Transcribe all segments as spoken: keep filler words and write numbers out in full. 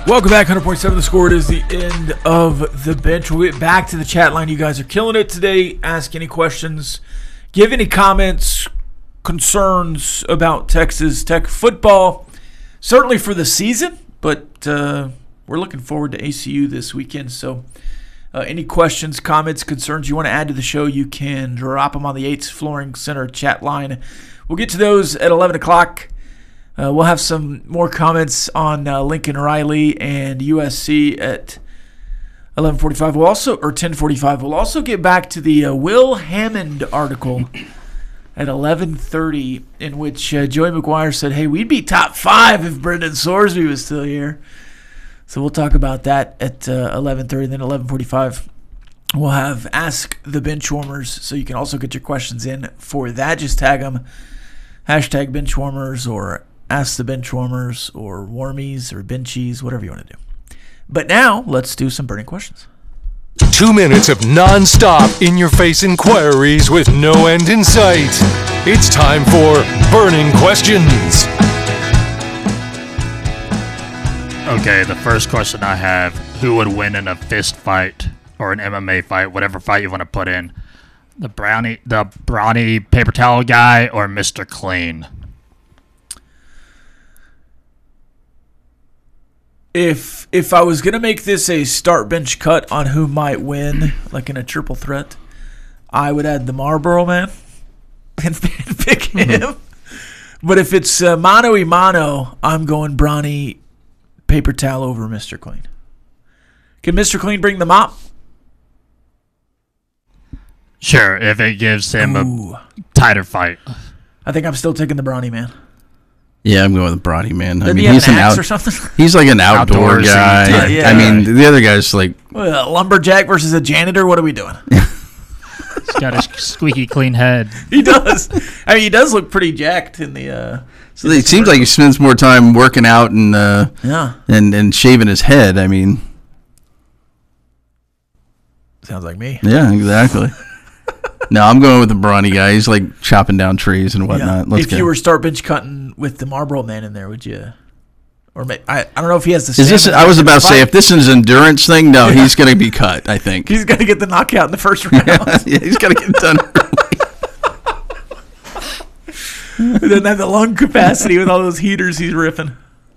Welcome back, one hundred point seven The Score. It is the end of the bench. We'll get back to the chat line. You guys are killing it today. Ask any questions. Give any comments, concerns about Texas Tech football. Certainly for the season, but uh, we're looking forward to A C U this weekend. So uh, any questions, comments, concerns you want to add to the show, you can drop them on the Yates Flooring Center chat line. We'll get to those at eleven o'clock. Uh, we'll have some more comments on uh, Lincoln Riley and U S C at eleven forty-five. We'll also, or ten forty-five. We'll also get back to the uh, Will Hammond article at eleven thirty, in which uh, Joey McGuire said, "Hey, we'd be top five if Brendan Sorsby was still here." So we'll talk about that at uh, eleven thirty. Then eleven forty-five, we'll have Ask the Benchwarmers, so you can also get your questions in for that. Just tag them, hashtag Benchwarmers, or Ask the Benchwarmers, or Warmies, or Benchies, whatever you want to do. But now, let's do some burning questions. Two minutes of non-stop, in-your-face inquiries with no end in sight. It's time for Burning Questions. Okay, the first question I have, who would win in a fist fight or an M M A fight, whatever fight you want to put in? The brownie, the brawny paper towel guy or Mister Clean? If if I was going to make this a start bench cut on who might win, like in a triple threat, I would add the Marlboro Man and pick him. But if it's uh, mano y mano, I'm going brawny paper towel over Mister Clean. Can Mister Clean bring the mop? Sure, if it gives him Ooh. a tighter fight. I think I'm still taking the brawny man. Yeah, I'm going with Brawny Man. Doesn't I mean, he have he's an an axe out, or something? He's like an outdoor Outdoorsy guy. type Yeah, I yeah. mean, the other guy's like, Well, lumberjack versus a janitor. What are we doing? He's got a squeaky clean head. He does. I mean, he does look pretty jacked in the. Uh, so it seems like he spends more time working out and uh, yeah. and and shaving his head. I mean, Sounds like me. yeah, exactly. No, I'm going with the Brawny guy. He's like chopping down trees and whatnot. Yeah. Let's if go. you were start bench cutting with the Marlboro Man in there, would you? Or may, I, I don't know if he has the. Is this? stamina I was to about to say, fight. if this is an endurance thing, no, he's going to be cut. I think. He's got to get the knockout in the first round. yeah, he's got to get done early. He doesn't have the lung capacity with all those heaters he's riffing.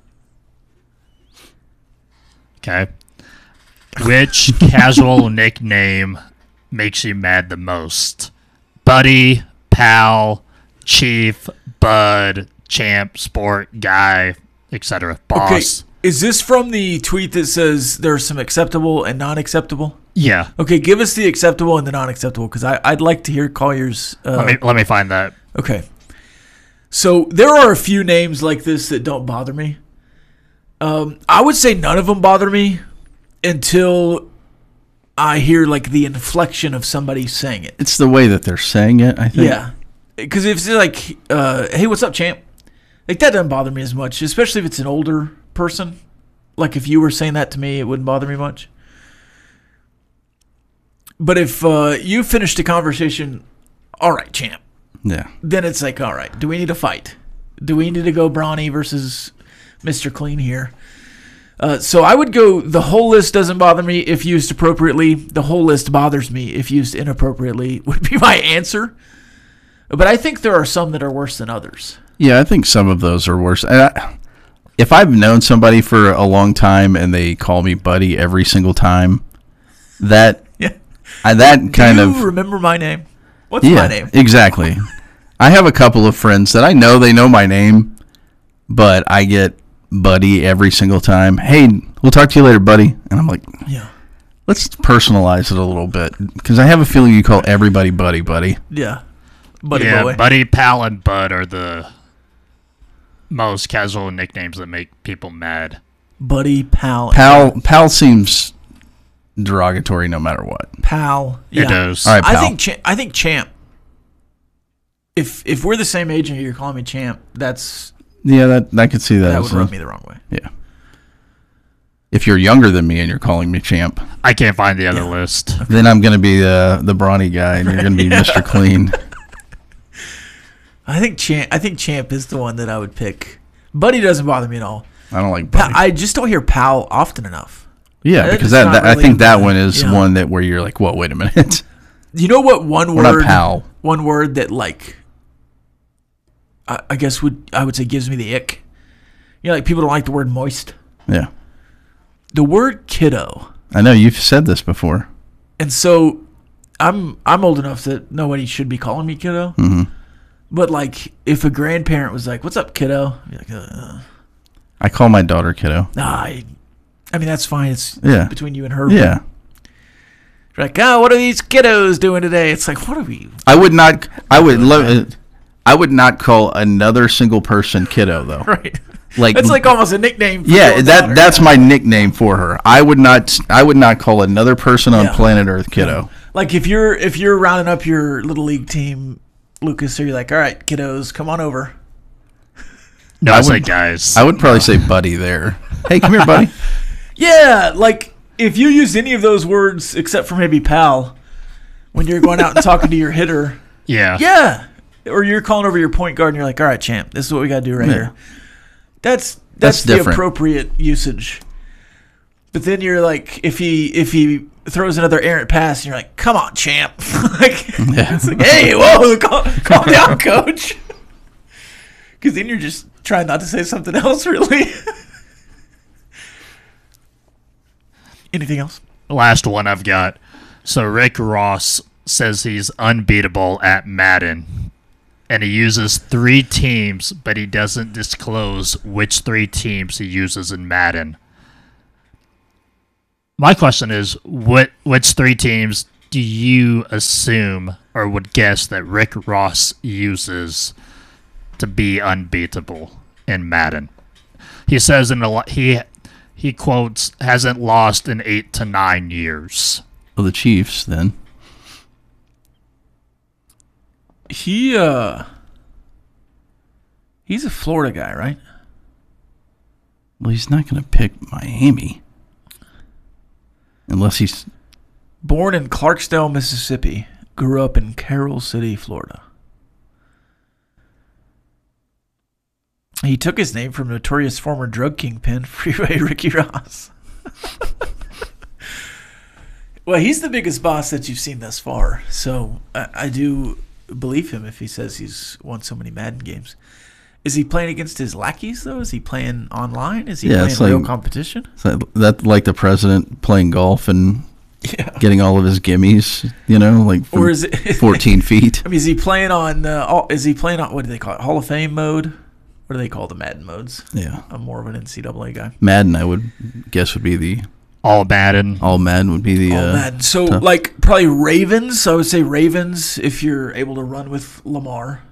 Okay. Which casual nickname makes you mad the most? Buddy, pal, chief, bud, champ, sport, guy, et cetera. Boss. Okay, is this from the tweet that says there's some acceptable and non-acceptable? Yeah. Okay, give us the acceptable and the non-acceptable, because I'd like to hear Collier's. Uh, Let me let me find that. Okay. So there are a few names like this that don't bother me. Um, I would say none of them bother me until I hear like the inflection of somebody saying it. It's the way that they're saying it, I think. Yeah. Because if it's like, uh, hey, what's up, champ? Like, that doesn't bother me as much, especially if it's an older person. Like, if you were saying that to me, it wouldn't bother me much. But if uh, you finished a conversation, all right, champ, Yeah. then it's like, all right, do we need to fight? Do we need to go Brawny versus Mister Clean here? Uh, so I would go, the whole list doesn't bother me if used appropriately. The whole list bothers me if used inappropriately would be my answer. But I think there are some that are worse than others. Yeah, I think some of those are worse. And I, if I've known somebody for a long time and they call me buddy every single time, that Yeah. I, that kind Do of you remember my name? What's yeah, my name? exactly. I have a couple of friends that I know they know my name, but I get buddy every single time. Hey, we'll talk to you later, buddy. And I'm like, Yeah. let's personalize it a little bit, because I have a feeling you call everybody buddy, buddy. Yeah. Buddy yeah, boy. buddy, pal, and bud are the most casual nicknames that make people mad. Buddy, pal. Pal, pal seems derogatory no matter what. Pal. It Yeah. does. All right, I pal. think cha- I think champ. If if we're the same age and you're calling me champ, that's Yeah, that I could see that. that as would a- rub me the wrong way. Yeah. If you're younger than me and you're calling me champ, I can't find the other Yeah. list. then I'm going to be the the brawny guy, and you're going to be Mister Clean. I think champ. I think champ is the one that I would pick. Buddy doesn't bother me at all. I don't like Pa- buddy. I just don't hear pal often enough. yeah, it's because that, not that I really- think that one is yeah. one that where you're like, whoa, wait a minute. You know what one We're not word pal. one word that like I, I guess would I would say gives me the ick. You know, like people don't like the word moist. Yeah. The word kiddo. I know you've said this before. And so I'm I'm old enough that nobody should be calling me kiddo. Mm-hmm. But like if a grandparent was like, "What's up, kiddo?" I'd be like, uh, I call my daughter kiddo. nah, I, I mean that's fine. It's Yeah. between you and her. Yeah. You're like, "Oh, what are these kiddos doing today?" It's like, "What are we?" I would not. I would love. I would not call another single person kiddo though. Right. Like It's like almost a nickname for yeah, your that daughter. that's my nickname for her. I would not. I would not call another person on Yeah. planet Earth kiddo. Like if you're if you're rounding up your little league team, Lucas, so you're like, "All right, kiddos, come on over." No, I I say would- guys. I would probably say buddy there. Hey, come here, buddy. Yeah, like if you use any of those words except for maybe pal when you're going out and talking to your hitter, yeah. yeah, or you're calling over your point guard and you're like, "All right, champ, this is what we got to do right Yeah. here." That's that's, That's the different. appropriate usage. But then you're like, if he if he throws another errant pass, and you're like, "Come on, champ!" like, it's like, "Hey, whoa, calm, calm down, coach." Because then you're just trying not to say something else, really. Anything else? Last one I've got. So Rick Ross says he's unbeatable at Madden. And he uses three teams, but he doesn't disclose which three teams he uses in Madden. My question is, what which three teams do you assume or would guess that Rick Ross uses to be unbeatable in Madden? He says in a lot he he quotes hasn't lost in eight to nine years. Well, the Chiefs then. He uh he's a Florida guy, right? Well, he's not going to pick Miami unless he's. Born in Clarksdale, Mississippi, grew up in Carroll City, Florida. He took his name from notorious former drug kingpin Freeway Ricky Ross. Well, he's the biggest boss that you've seen thus far, so I, I do believe him if he says he's won so many Madden games. Is he playing against his lackeys, though? Is he playing online? Is he Yeah, playing it's real like- competition? So that like the president playing golf and Yeah. getting all of his gimmies, you know, like from Or is it fourteen feet. I mean, is he playing on? Uh, all, is he playing on? What do they call it? Hall of Fame mode? What do they call the Madden modes? Yeah, I'm more of an N C double A guy. Madden, I would guess would be the All Madden. all Madden would be the Oh, uh, Madden. So, tough. like, probably Ravens. I would say Ravens if you're able to run with Lamar.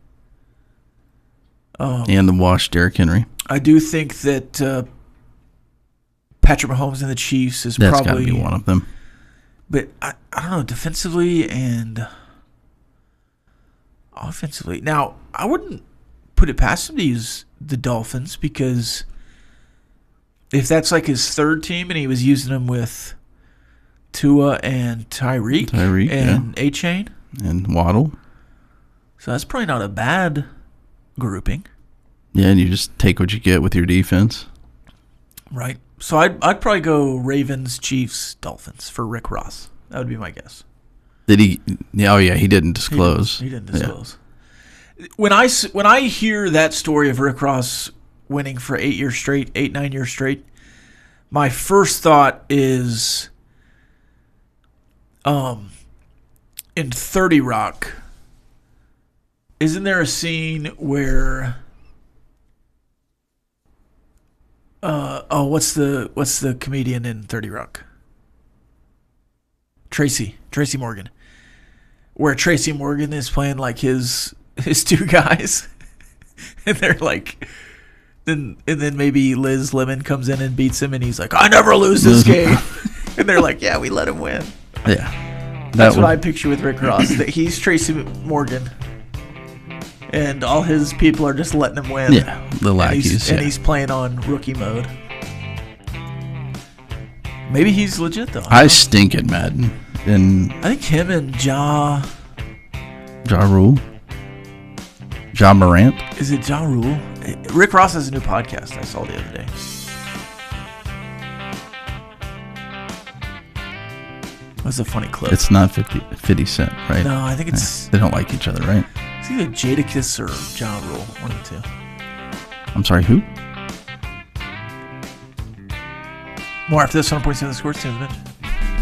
Um, and the wash Derrick Henry. I do think that uh, Patrick Mahomes and the Chiefs is That's got to probably be one of them. But I, I don't know, defensively and offensively. Now, I wouldn't put it past him to use the Dolphins because if that's like his third team and he was using them with Tua and Tyreek, Tyreek, and A-Chain, And Waddle. so that's probably not a bad grouping, Yeah, and you just take what you get with your defense. right? So I'd, I'd probably go Ravens, Chiefs, Dolphins for Rick Ross. That would be my guess. Did he? Yeah, oh yeah, he didn't He disclose. didn't, he didn't Yeah. disclose. When I s- when I hear that story of Rick Ross winning for eight years straight, eight nine years straight, my first thought is, um, in thirty Rock. Isn't there a scene where? Uh, oh, what's the what's the comedian in thirty Rock? Tracy, Tracy Morgan. Where Tracy Morgan is playing like his his two guys. And they're like then and then maybe Liz Lemon comes in and beats him and he's like, I never lose this game. And they're like, yeah, we let him win. Yeah, that That's would, what I picture with Rick Ross. That he's Tracy Morgan. And all his people are just letting him win. Yeah, the And lackeys. he's, yeah. and he's playing on rookie mode. Maybe he's legit though. I stink at Madden and I think him and Ja Ja Rule. John Morant? Is it John Rule? Rick Ross has a new podcast I saw the other day. That's a funny clip. It's not fifty, fifty Cent, right? No, I think it's... They don't like each other, right? It's either Jadakiss or John Rule. One of the two. I'm sorry, who? More after this, one point seven The Score. Stay on the bench.